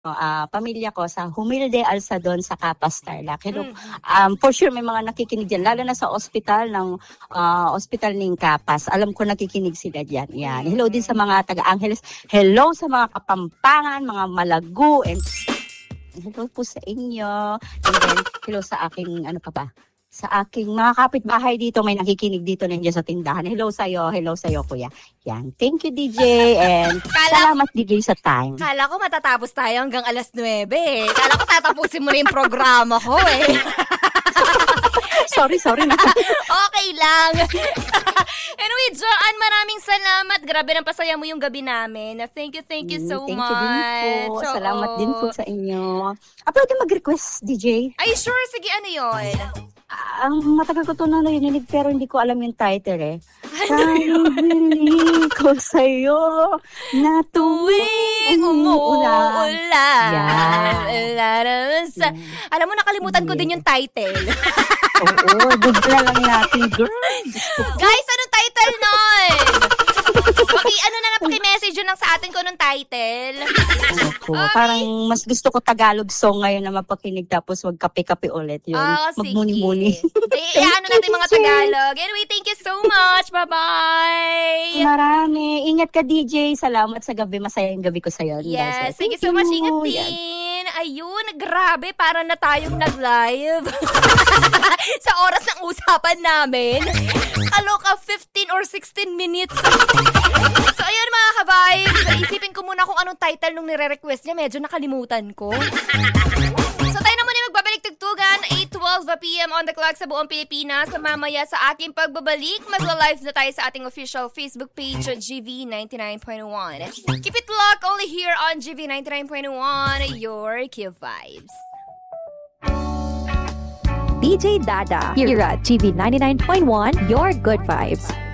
pamilya ko sa Humilde Alsadon sa Capas, Tarlac. Hello. Mm. For sure may mga nakikinig diyan lalo na sa ospital ng Capas. Alam ko nakikinig sila diyan. Yan. Hello din sa mga taga Angeles. Hello sa mga Kapampangan, mga Malagu, and hello po sa inyo. And then hello sa aking sa aking mga kapitbahay dito, may nakikinig dito nandiyan sa tindahan. Hello sa'yo, kuya. Yan. Thank you, DJ. And salamat, DJ, sa time. Kala ko matatapos tayo hanggang 9:00 eh. Kala ko tatapusin mo na yung programa ko eh. sorry na. Okay lang. Anyway, Joanne, maraming salamat. Grabe nang pasaya mo yung gabi namin. Thank you so Thank much. you din po. Salamat din po sa inyo. Pwede mag-request, DJ? Ay, sure. Sige, ano yun? Ang matagal ko ito na narinig pero hindi ko alam yung title eh. Pahibili ko sa'yo na tuwing umuulan. Alam mo, nakalimutan ko din yung title. Oo, bigla lang natin, girl. Guys, anong title nun? Paki-message yun lang sa atin kung anong title. Opo, parang mas gusto ko Tagalog song ngayon na mapakinig tapos wag kape-kape ulit yun. Magmuni-muni. Ano natin mga Tagalog. Anyway, thank you so much. Bye-bye. Marami. Ingat ka, DJ. Salamat sa gabi. Masaya yung gabi ko sa'yo. Yes, thank you so much. Ingat din. Ayun, grabe. Parang na tayong nag-live. Sa oras ng usapan namin. Kaloka 15 or 16 minutes. So, ayun mga ka-vibes. Isipin ko muna kung anong title nung nire-request niya. Medyo nakalimutan ko. So, tayo na muna magbabalik tugtugan. 8:12 p.m. on the clock sa buong Pilipinas. Mamaya sa aking pagbabalik, magla-live na tayo sa ating official Facebook page, GV 99.1. Keep it locked only here on GV 99.1, your Cube Vibes. DJ Dada here at GV 99.1, your good vibes.